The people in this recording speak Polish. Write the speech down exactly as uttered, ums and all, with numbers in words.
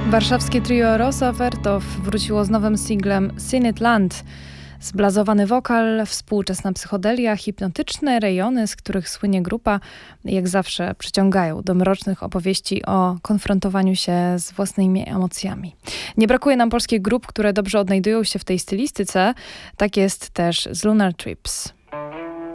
Warszawskie trio Rosa Vertow wróciło z nowym singlem Seen It Land. Zblazowany wokal, współczesna psychodelia, hipnotyczne rejony, z których słynie grupa, jak zawsze przyciągają do mrocznych opowieści o konfrontowaniu się z własnymi emocjami. Nie brakuje nam polskich grup, które dobrze odnajdują się w tej stylistyce. Tak jest też z Lunar Trips.